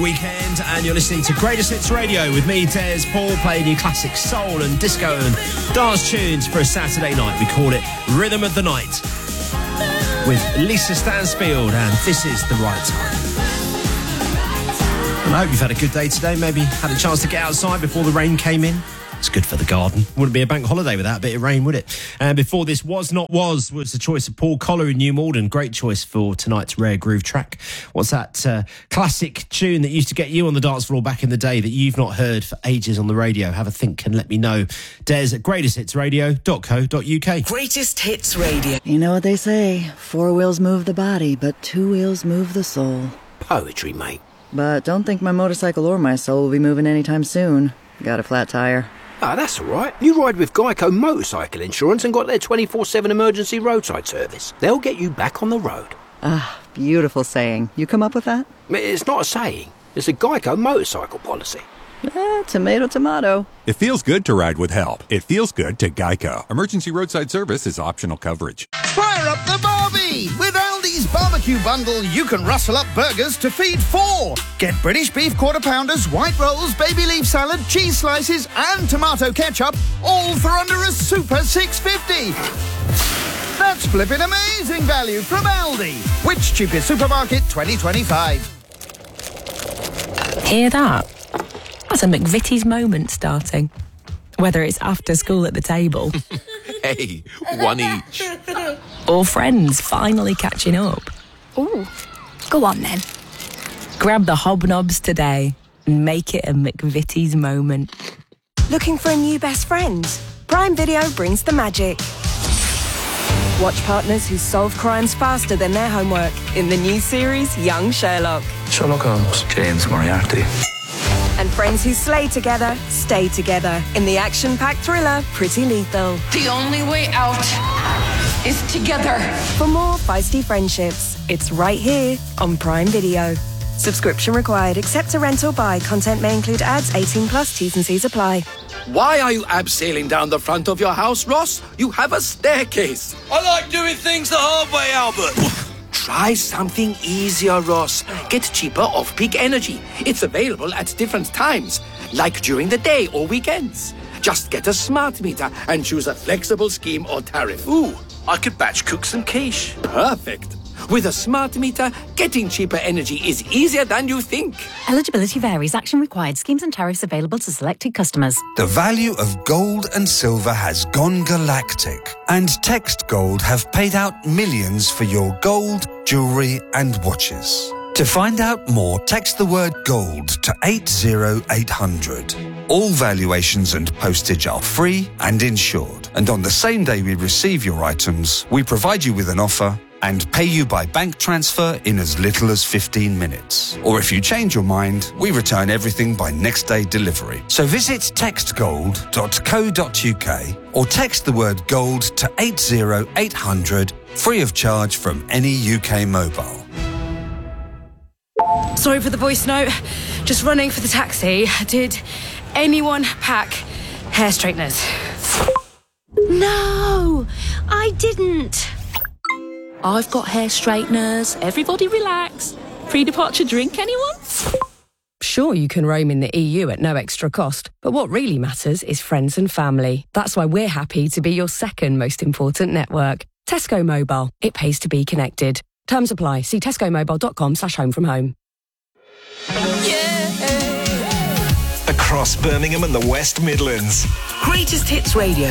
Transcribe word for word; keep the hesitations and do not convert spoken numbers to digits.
Weekend, and you're listening to Greatest Hits Radio with me, Des Paul, playing you classic soul and disco and dance tunes for a Saturday night. We call it Rhythm of the Night with Lisa Stansfield, and This Is the Right Time. And I hope you've had a good day today. Maybe had a chance to get outside before the rain came in. It's good for the garden. Wouldn't be a bank holiday without a bit of rain, would it? And before this, Was Not Was was the choice of Paul Collar in New Malden. Great choice for tonight's Rare Groove track. What's that uh, classic tune that used to get you on the dance floor back in the day that you've not heard for ages on the radio? Have a think and let me know. Des at greatest hits radio dot co dot uk. Greatest Hits Radio. You know what they say, four wheels move the body, but two wheels move the soul. Poetry, mate. But don't think my motorcycle or my soul will be moving anytime soon. Got a flat tire. Ah, that's all right. You ride with Geico Motorcycle Insurance and got their twenty-four seven emergency roadside service. They'll get you back on the road. Ah, beautiful saying. You come up with that? It's not a saying. It's a Geico motorcycle policy. Eh, tomato, tomato. It feels good to ride with help. It feels good to Geico. Emergency roadside service is optional coverage. Fire up the barbie! With Aldi's barbecue bundle, you can rustle up burgers to feed four. Get British beef quarter pounders, white rolls, baby leaf salad, cheese slices, and tomato ketchup, all for under a super six fifty. That's flipping amazing value from Aldi. Which cheapest supermarket twenty twenty-five? Hear that? That's a McVitie's moment starting. Whether it's after school at the table. Hey, one each. Or friends finally catching up. Ooh, go on then. Grab the hobnobs today and make it a McVitie's moment. Looking for a new best friend? Prime Video brings the magic. Watch partners who solve crimes faster than their homework in the new series Young Sherlock. Sherlock Holmes, James Moriarty. And friends who slay together, stay together in the action-packed thriller Pretty Lethal. The only way out is together. For more feisty friendships, it's right here on Prime Video. Subscription required, except to rent or buy. Content may include ads, eighteen plus, T's and C's apply. Why are you abseiling down the front of your house, Ross? You have a staircase. I like doing things the hard way, Albert. Try something easier, Ross. Get cheaper off-peak energy. It's available at different times, like during the day or weekends. Just get a smart meter and choose a flexible scheme or tariff. Ooh, I could batch cook some quiche. Perfect. With a smart meter, getting cheaper energy is easier than you think. Eligibility varies. Action required. Schemes and tariffs available to selected customers. The value of gold and silver has gone galactic, and Text Gold have paid out millions for your gold, jewellery and watches. To find out more, text the word gold to eight zero eight hundred. All valuations and postage are free and insured. And on the same day we receive your items, we provide you with an offer and pay you by bank transfer in as little as fifteen minutes. Or if you change your mind, we return everything by next day delivery. So visit text gold dot co dot uk or text the word gold to eight zero eight hundred, free of charge from any U K mobile. Sorry for the voice note. Just running for the taxi. Did anyone pack hair straighteners? No, I didn't. I've got hair straighteners. Everybody relax. Pre-departure drink, anyone? Sure, you can roam in the E U at no extra cost, but what really matters is friends and family. That's why we're happy to be your second most important network. Tesco Mobile. It pays to be connected. Terms apply. See tesco mobile dot com slash home from home. Across Birmingham and the West Midlands. Greatest Hits Radio.